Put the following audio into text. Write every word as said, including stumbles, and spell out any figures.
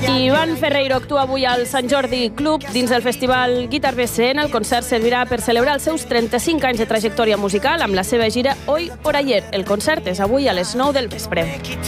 Iván Ferreiro actua avui al Sant Jordi Club dins del festival Guitar B C N. El concert servirà per celebrar els seus trenta-cinc anys de trajectòria musical amb la seva gira Hoy por Ayer. El concert és avui a les nou del vespre.